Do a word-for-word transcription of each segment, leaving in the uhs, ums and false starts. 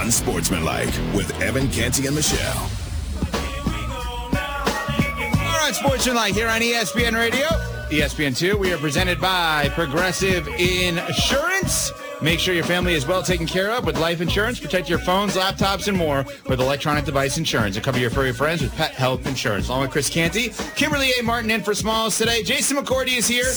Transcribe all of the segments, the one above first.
Unsportsmanlike with Evan Canty and Michelle. All right, Sportsmanlike here on E S P N Radio, E S P N two. We are presented by Progressive Insurance. Make sure your family is well taken care of with life insurance. Protect your phones, laptops, and more with electronic device insurance. And cover your furry friends with pet health insurance. Along with Chris Canty, Kimberly A. Martin in for Smalls today. Jason McCourty is here.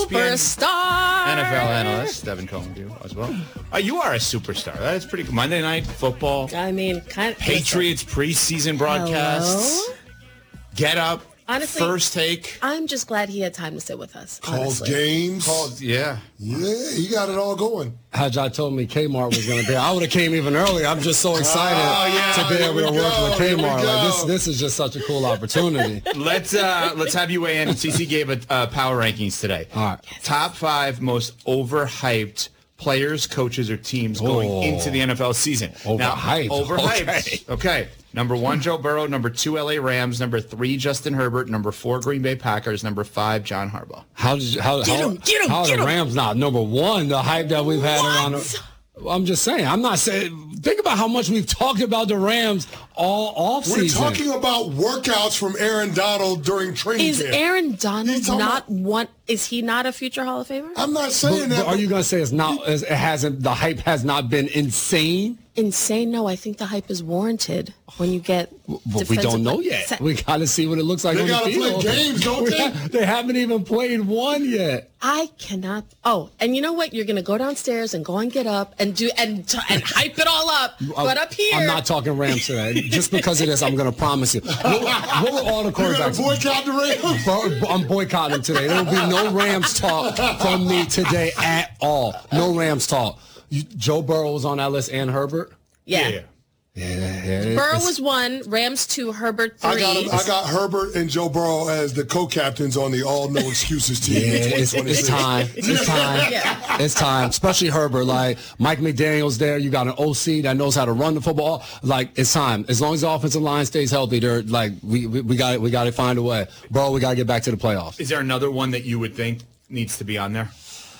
Superstar. N F L analyst. Devin Cohen with you as well. Uh, you are a superstar. That is pretty cool. Monday Night Football. I mean, kind of. Patriots preseason broadcasts. Hello? Get up. Honestly, First take. I'm just glad he had time to sit with us. Calls honestly. games. Calls, yeah. Yeah, he got it all going. Had y'all told me Kmart was going to be, I would have came even earlier. I'm just so excited oh, yeah, to be able to work go, with Kmart. Like, this, this is just such a cool opportunity. Let's uh, let's have you weigh in. C C gave a uh, power rankings today. All right. Top five most overhyped players, coaches, or teams going Oh. into the N F L season. Overhyped. Now, overhyped. Okay. okay. Number one, Joe Burrow. Number two, L A Rams. Number three, Justin Herbert. Number four, Green Bay Packers. Number five, John Harbaugh. How did you, how, Get how, him, get him, how are get the him. Rams not number one? The hype that we've had What? around the, I'm just saying. I'm not saying. Think about how much we've talked about the Rams all offseason. We're talking about workouts from Aaron Donald during training Is camp. Aaron Donald He's talking not about- one? Is he not a future Hall of Famer? I'm not saying But, that. but are you going to say it's not? It hasn't. The hype has not been insane. Insane? No, I think the hype is warranted when you get. But we don't know yet. Se- We got to see what it looks like They on the gotta play field. games, don't We they? ha- they haven't even played one yet. I cannot. Oh, and you know what? You're going to go downstairs and go and get up and do and t- and hype it all up. But up here, I'm not talking Rams today. Just because of this, I'm going to promise you. What, what were all the You're gonna quarterbacks? boycott the Rams? Bo- I'm boycotting them today. There will be no Rams talk from me today at all. No Rams talk. You, Joe Burrow was on that list and Herbert. yeah. yeah. Yeah, yeah. Burrow it's- was one, Rams two, Herbert three. I got him, I got Herbert and Joe Burrow as the co-captains on the all no excuses team. Yeah, in it's, it's time. It's time. Yeah. It's time. Especially Herbert. Like, Mike McDaniel's there. You got an O C that knows how to run the football. Like, it's time. As long as the offensive line stays healthy, they're like, we we, we got it. We got to find a way. Bro, we got to get back to the playoffs. Is there another one that you would think needs to be on there?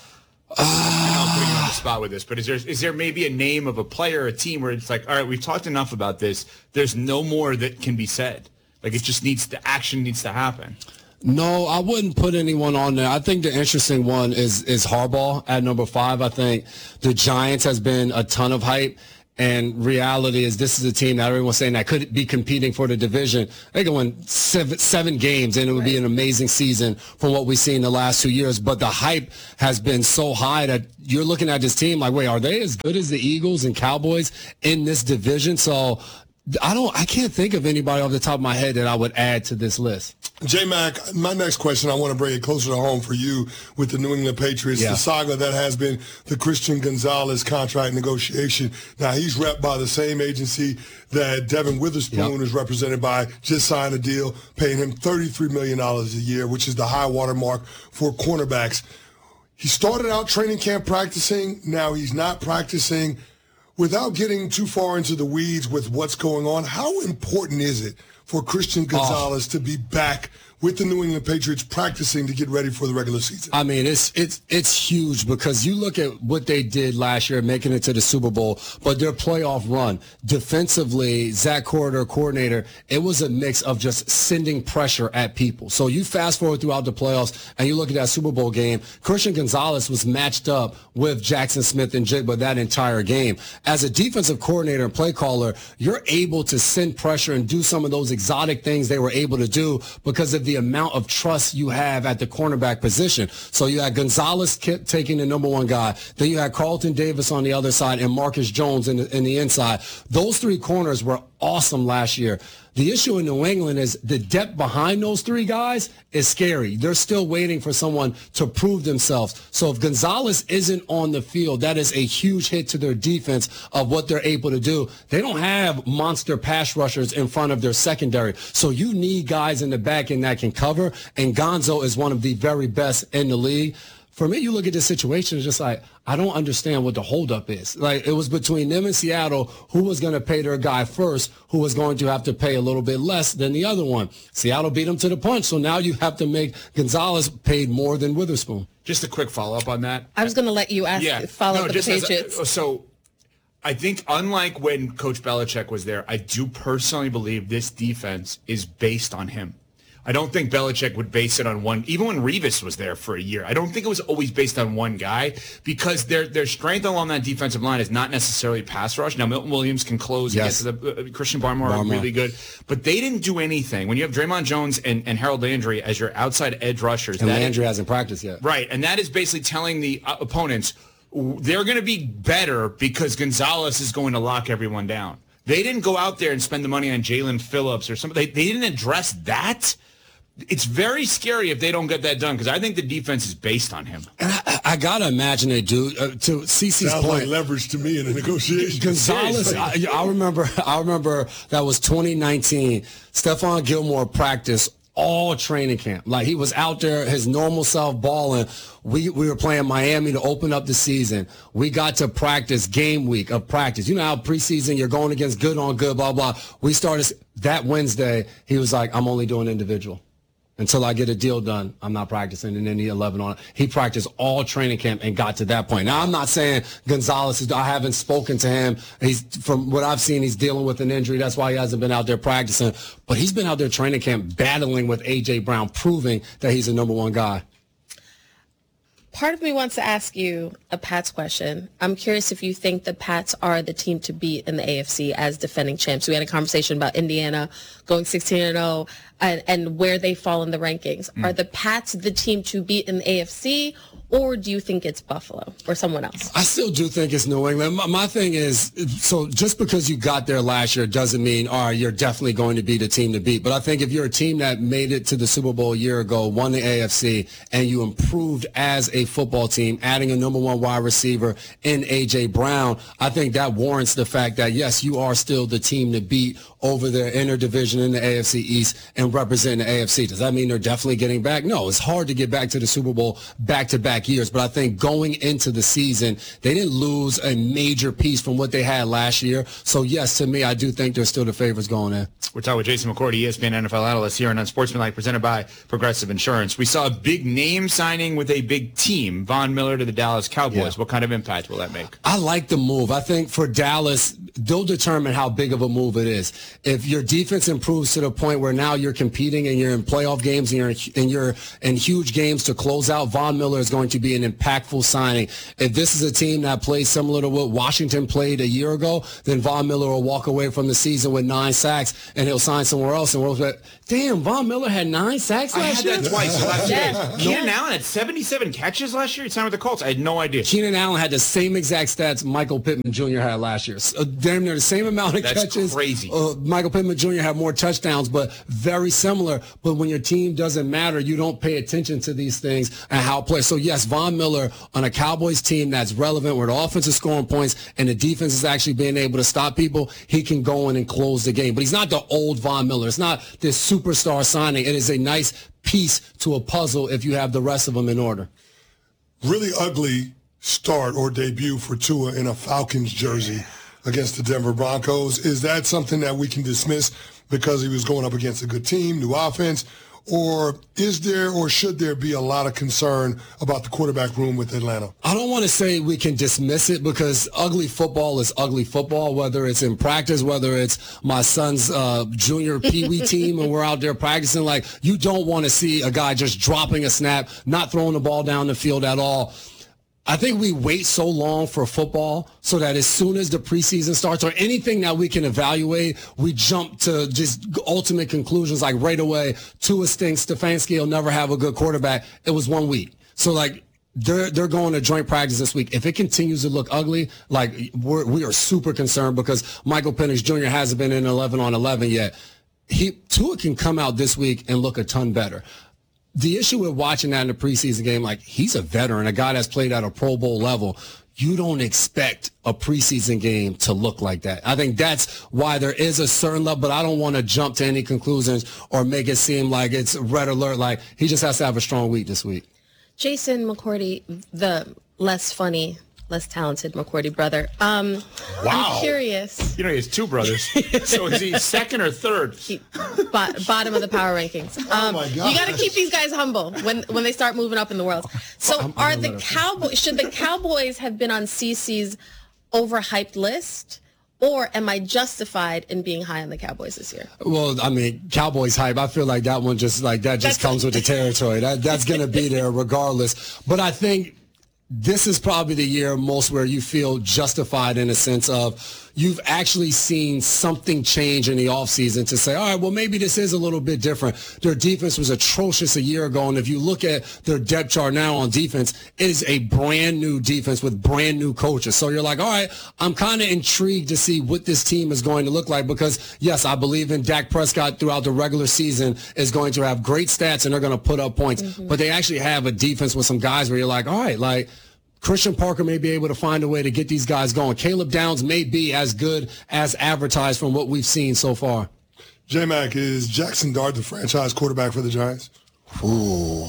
I know I'm putting you on the spot with this, but is there is there maybe a name of a player or a team where it's like, all right, we've talked enough about this. There's no more that can be said. Like, it just needs the action needs to happen. No, I wouldn't put anyone on there. I think the interesting one is is Harbaugh at number five. I think the Giants has been a ton of hype. And reality is this is a team that everyone's saying that could be competing for the division. They can win seven, seven games, and it would be an amazing season from what we've seen the last two years. But the hype has been so high that you're looking at this team like, wait, are they as good as the Eagles and Cowboys in this division? So I don't, I can't think of anybody off the top of my head that I would add to this list. J-Mac, my next question, I want to bring it closer to home for you with the New England Patriots, Yeah. the saga that has been the Christian Gonzalez contract negotiation. Now, he's repped by the same agency that Devin Witherspoon Yep. is represented by, just signed a deal paying him thirty-three million dollars a year, which is the high water mark for cornerbacks. He started out training camp practicing. Now he's not practicing. Without getting too far into the weeds with what's going on, how important is it for Christian Gonzalez to be back with the New England Patriots practicing to get ready for the regular season? I mean, it's it's it's huge because you look at what they did last year, making it to the Super Bowl, but their playoff run defensively, Zach Corridor, coordinator, it was a mix of just sending pressure at people. So you fast forward throughout the playoffs and you look at that Super Bowl game, Christian Gonzalez was matched up with Jackson Smith and Jigba that entire game. As a defensive coordinator and play caller, you're able to send pressure and do some of those exotic things they were able to do because of the amount of trust you have at the cornerback position. So you had Gonzalez kept taking the number one guy. Then you had Carlton Davis on the other side and Marcus Jones in the, in the inside. Those three corners were awesome last year. The issue in New England is the depth behind those three guys is scary. They're still waiting for someone to prove themselves. So if Gonzalez isn't on the field, that is a huge hit to their defense of what they're able to do. They don't have monster pass rushers in front of their secondary. So you need guys in the back end that can cover, and Gonzo is one of the very best in the league. For me, you look at this situation, it's just like, I don't understand what the holdup is. Like, it was between them and Seattle who was going to pay their guy first, who was going to have to pay a little bit less than the other one. Seattle beat them to the punch, so now you have to make Gonzalez paid more than Witherspoon. Just a quick follow-up on that. I was going to let you ask, Yeah. follow no, up with just the as a- Patriots. so I think unlike when Coach Belichick was there, I do personally believe this defense is based on him. I don't think Belichick would base it on one, even when Revis was there for a year. I don't think it was always based on one guy because their their strength along that defensive line is not necessarily pass rush. Now, Milton Williams can close. Yes. Get to the, uh, Christian Barmore, Barmore. really good. But they didn't do anything. When you have Draymond Jones and, and Harold Landry as your outside edge rushers. And that Landry is, hasn't practiced yet. Right, and that is basically telling the uh, opponents they're going to be better because Gonzalez is going to lock everyone down. They didn't go out there and spend the money on Jalen Phillips or something. They, they didn't address that. It's very scary if they don't get that done because I think the defense is based on him. And I, I gotta imagine it, dude. Uh, to CeCe's Sounds point, like leverage to me in a negotiation. Gonzalez. I, I remember. I remember that was twenty nineteen. Stephon Gilmore practiced all training camp. Like he was out there, his normal self balling. We we were playing Miami to open up the season. We got to practice game week of practice. You know how preseason you're going against good on good, blah blah. We started that Wednesday. He was like, I'm only doing individual. Until I get a deal done, I'm not practicing. And then he eleven on it. He practiced all training camp and got to that point. Now, I'm not saying Gonzalez is, I haven't spoken to him. He's, from what I've seen, he's dealing with an injury. That's why he hasn't been out there practicing. But he's been out there training camp battling with A J. Brown, proving that he's a number one guy. Part of me wants to ask you a Pats question. I'm curious if you think the Pats are the team to beat in the A F C as defending champs. We had a conversation about Indiana going sixteen and oh and, and where they fall in the rankings. Mm. Are the Pats the team to beat in the A F C, or do you think it's Buffalo or someone else? I still do think it's New England. My, my thing is, so just because you got there last year doesn't mean, all right, you're definitely going to be the team to beat. But I think if you're a team that made it to the Super Bowl a year ago, won the A F C, and you improved as a football team, adding a number one wide receiver in A J. Brown, I think that warrants the fact that, yes, you are still the team to beat over their inner division in the A F C East and represent the A F C. Does that mean they're definitely getting back? No, it's hard to get back to the Super Bowl back-to-back years. But I think going into the season, they didn't lose a major piece from what they had last year. So, yes, to me, I do think they're still the favorites going in. We're talking with Jason McCourty, E S P N N F L analyst here on Unsportsmanlike, presented by Progressive Insurance. We saw a big name signing with a big team, Von Miller to the Dallas Cowboys. Yeah. What kind of impact will that make? I like the move. I think for Dallas, they'll determine how big of a move it is. If your defense improves to the point where now you're competing and you're in playoff games and you're in, and you're in huge games to close out, Von Miller is going to be an impactful signing. If this is a team that plays similar to what Washington played a year ago, then Von Miller will walk away from the season with nine sacks and he'll sign somewhere else. And we'll say, damn, Von Miller had nine sacks last I had year? that twice last year. Yeah. Keenan Allen had seventy-seven catches last year. He signed with the Colts. I had no idea. Keenan Allen had the same exact stats Michael Pittman Junior had last year. So, damn near the same amount of That's catches. crazy. Uh, Michael Pittman Junior had more touchdowns, but very similar. But when your team doesn't matter, you don't pay attention to these things and how it plays. So, yes, Von Miller on a Cowboys team that's relevant, where the offense is scoring points and the defense is actually being able to stop people, he can go in and close the game. But he's not the old Von Miller. It's not this superstar signing. It is a nice piece to a puzzle if you have the rest of them in order. Really ugly start or debut for Tua in a Falcons jersey against the Denver Broncos. Is that something that we can dismiss because he was going up against a good team, new offense? Or is there or should there be a lot of concern about the quarterback room with Atlanta? I don't want to say we can dismiss it because ugly football is ugly football, whether it's in practice, whether it's my son's uh, junior peewee team and we're out there practicing. Like, you don't want to see a guy just dropping a snap, not throwing the ball down the field at all. I think we wait so long for football so that as soon as the preseason starts or anything that we can evaluate, we jump to just ultimate conclusions like right away. Tua stinks. Stefanski will never have a good quarterback. It was one week. So, like, they're, they're going to joint practice this week. If it continues to look ugly, like, we're, we are super concerned because Michael Penix Junior hasn't been in eleven on eleven yet. He Tua can come out this week and look a ton better. The issue with watching that in the preseason game, like, he's a veteran, a guy that's played at a Pro Bowl level. You don't expect a preseason game to look like that. I think that's why there is a certain level, but I don't want to jump to any conclusions or make it seem like it's red alert. Like, he just has to have a strong week this week. Jason McCourty, the less funny, less talented McCourty brother. Um, wow. I'm curious. You know, he has two brothers. So is he second or third? He, bo- bottom of the power rankings. Um, oh my God. You got to keep these guys humble when, when they start moving up in the world. So I'm, are I'm the Cowboys, should the Cowboys have been on CeCe's overhyped list? Or am I justified in being high on the Cowboys this year? Well, I mean, Cowboys hype. I feel like that one just like that just comes with the territory. That that's going to be there regardless. But I think this is probably the year most where you feel justified in a sense of you've actually seen something change in the offseason to say, all right, well, maybe this is a little bit different. Their defense was atrocious a year ago, and if you look at their depth chart now on defense, it is a brand new defense with brand new coaches. So you're like, all right, I'm kind of intrigued to see what this team is going to look like because, yes, I believe in Dak Prescott throughout the regular season is going to have great stats, and they're going to put up points. Mm-hmm. But they actually have a defense with some guys where you're like, all right, like, Christian Parker may be able to find a way to get these guys going. Caleb Downs may be as good as advertised from what we've seen so far. J-Mac, is Jackson Dart the franchise quarterback for the Giants? Ooh.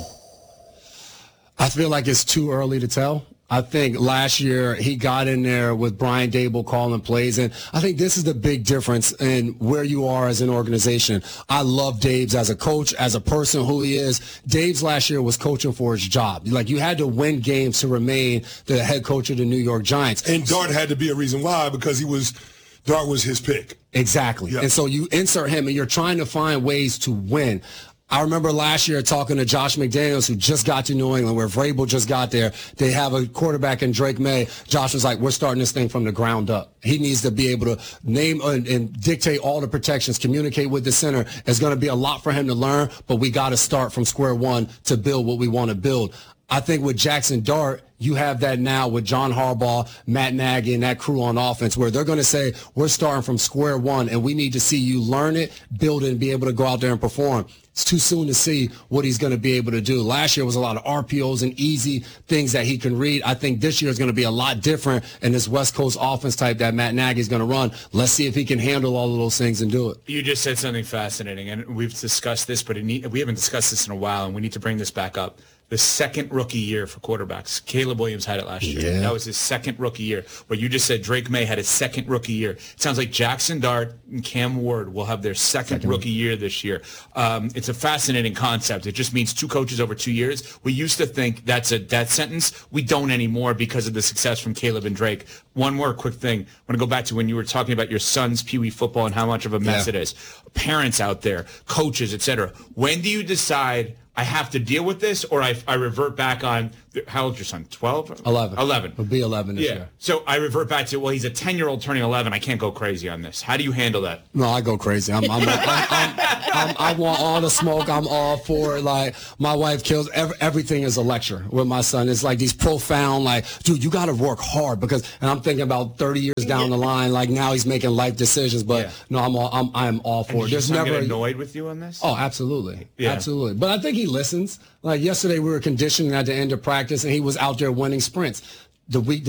I feel like it's too early to tell. I think last year he got in there with Brian Dable calling plays, and I think this is the big difference in where you are as an organization. I love Daves as a coach, as a person who he is. Daves last year was coaching for his job. Like, you had to win games to remain the head coach of the New York Giants. And Dart had to be a reason why, because he was Dart was his pick. Exactly. Yep. And so you insert him, and you're trying to find ways to win. I remember last year talking to Josh McDaniels, who just got to New England, where Vrabel just got there. They have a quarterback in Drake May. Josh was like, we're starting this thing from the ground up. He needs to be able to name and, and dictate all the protections, communicate with the center. It's going to be a lot for him to learn, but we got to start from square one to build what we want to build. I think with Jackson Dart, you have that now with John Harbaugh, Matt Nagy, and that crew on offense, where they're going to say, we're starting from square one, and we need to see you learn it, build it, and be able to go out there and perform. It's too soon to see what he's going to be able to do. Last year was a lot of R P Os and easy things that he can read. I think this year is going to be a lot different in this West Coast offense type that Matt Nagy is going to run. Let's see if he can handle all of those things and do it. You just said something fascinating, and we've discussed this, but it need, we haven't discussed this in a while, and we need to bring this back up. The second rookie year for quarterbacks. Caleb Williams had it last year. Yeah. That was his second rookie year. What you just said, Drake May had his second rookie year. It sounds like Jackson Dart and Cam Ward will have their second, second. rookie year this year. Um, it's a fascinating concept. It just means two coaches over two years. We used to think that's a death sentence. We don't anymore because of the success from Caleb and Drake. One more quick thing. I want to go back to when you were talking about your son's Pee Wee football and how much of a mess yeah. it is. Parents out there, coaches, et cetera. When do you decide I have to deal with this, or I, I revert back on, how old's your son, twelve? eleven. eleven. He'll be eleven this yeah. year. So I revert back to, well, he's a ten-year-old turning eleven. I can't go crazy on this. How do you handle that? No, I go crazy. I'm, I'm, I'm, I'm, I'm, I want all the smoke. I'm all for it. Like, my wife kills, every, everything is a lecture with my son. It's like these profound, like, dude, you got to work hard because, and I'm thinking about thirty years down the line, like now he's making life decisions, but yeah. no, I'm all, I'm, I'm all for and it. Does There's your son never get annoyed with you on this? Oh, absolutely. Yeah. Absolutely. But I think he listens. Like yesterday we were conditioning at the end of practice and he was out there winning sprints. The week